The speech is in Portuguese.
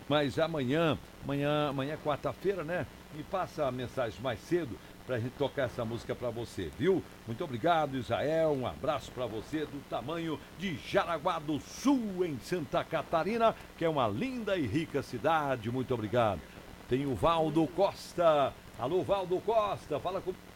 Mas amanhã é quarta-feira, né? Me passa a mensagem mais cedo pra gente tocar essa música pra você, viu? Muito obrigado, Israel. Um abraço pra você do tamanho de Jaraguá do Sul, em Santa Catarina, que é uma linda e rica cidade. Muito obrigado. Tem o Valdo Costa. Alô, Valdo Costa, fala comigo.